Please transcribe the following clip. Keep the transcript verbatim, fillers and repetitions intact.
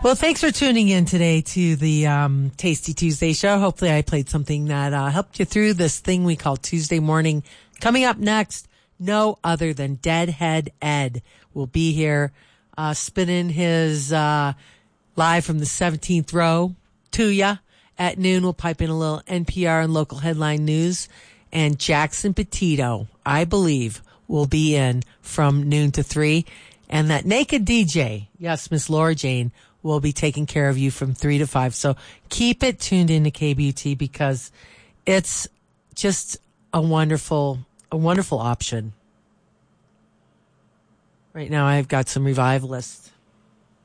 Well, thanks for tuning in today to the um, Tasty Tuesday show. Hopefully I played something that uh, helped you through this thing we call Tuesday morning. Coming up next, no other than Deadhead Ed will be here uh, spinning his uh, live from the seventeenth row to ya. At noon, we'll pipe in a little N P R and local headline news. And Jackson Petito, I believe, will be in from noon to three. And that naked D J, yes, Miss Laura Jane, will be taking care of you from three to five. So keep it tuned into K B U T because it's just a wonderful, a wonderful option. Right now I've got some revivalists